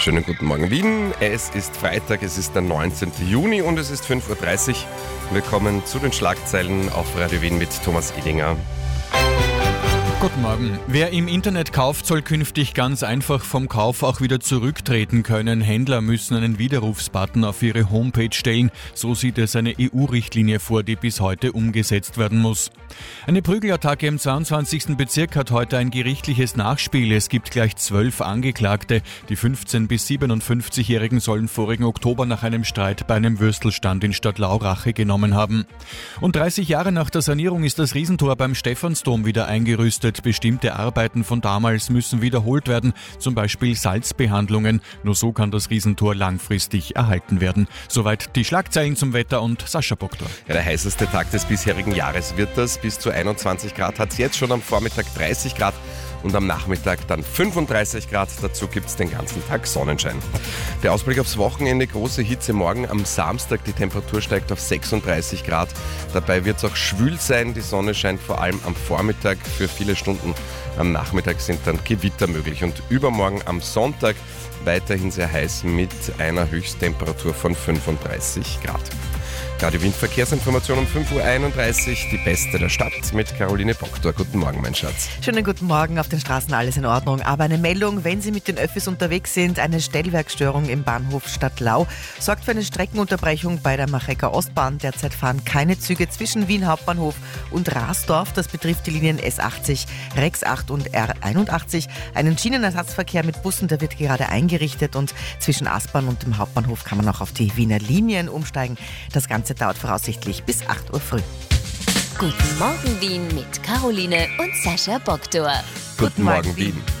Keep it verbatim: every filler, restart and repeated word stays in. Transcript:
Schönen guten Morgen Wien. Es ist Freitag, es ist der neunzehnten Juni und es ist fünf Uhr dreißig. Willkommen zu den Schlagzeilen auf Radio Wien mit Thomas Edinger. Guten Morgen. Wer im Internet kauft, soll künftig ganz einfach vom Kauf auch wieder zurücktreten können. Händler müssen einen Widerrufsbutton auf ihre Homepage stellen. So sieht es eine E U-Richtlinie vor, die bis heute umgesetzt werden muss. Eine Prügelattacke im zweiundzwanzigsten Bezirk hat heute ein gerichtliches Nachspiel. Es gibt gleich zwölf Angeklagte. Die fünfzehn- bis siebenundfünfzigjährigen sollen vorigen Oktober nach einem Streit bei einem Würstelstand in Stadtlau Rache genommen haben. Und dreißig Jahre nach der Sanierung ist das Riesentor beim Stephansdom wieder eingerüstet. Bestimmte Arbeiten von damals müssen wiederholt werden, zum Beispiel Salzbehandlungen. Nur so kann das Riesentor langfristig erhalten werden. Soweit die Schlagzeilen zum Wetter und Sascha Boktor. Ja, der heißeste Tag des bisherigen Jahres wird das. Bis zu einundzwanzig Grad hat es jetzt schon, am Vormittag dreißig Grad und am Nachmittag dann fünfunddreißig Grad. Dazu gibt es den ganzen Tag Sonnenschein. Der Ausblick aufs Wochenende, große Hitze morgen am Samstag. Die Temperatur steigt auf sechsunddreißig Grad. Dabei wird es auch schwül sein. Die Sonne scheint vor allem am Vormittag für viele Stunden. Am Nachmittag sind dann Gewitter möglich. Und übermorgen am Sonntag weiterhin sehr heiß mit einer Höchsttemperatur von fünfunddreißig Grad. Radio Wien Verkehrsinformation um fünf Uhr einunddreißig, die beste der Stadt mit Caroline Boktor. Guten Morgen, mein Schatz. Schönen guten Morgen, auf den Straßen alles in Ordnung. Aber eine Meldung, wenn Sie mit den Öffis unterwegs sind, eine Stellwerkstörung im Bahnhof Stadtlau sorgt für eine Streckenunterbrechung bei der Machecker Ostbahn. Derzeit fahren keine Züge zwischen Wien Hauptbahnhof und Rasdorf. Das betrifft die Linien S achtzig, Rex acht und R einundachtzig. Einen Schienenersatzverkehr mit Bussen, der wird gerade eingerichtet und zwischen Aspern und dem Hauptbahnhof kann man auch auf die Wiener Linien umsteigen. Das Ganze dauert voraussichtlich bis acht Uhr früh. Guten Morgen Wien mit Caroline und Sascha Boktor. Guten Morgen Wien.